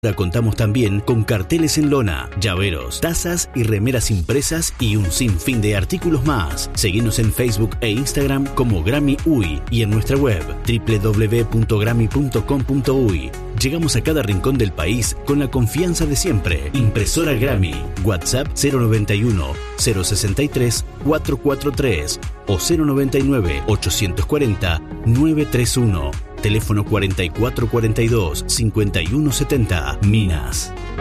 Ahora contamos también con carteles en lona, llaveros, tazas y remeras impresas y un sinfín de artículos más. Seguinos en Facebook e Instagram como Grammy UI y en nuestra web www.grammy.com.uy. Llegamos a cada rincón del país con la confianza de siempre. Impresora Grammy. WhatsApp 091 063 443 o 099 840 931. Teléfono 4442 5170. Minas.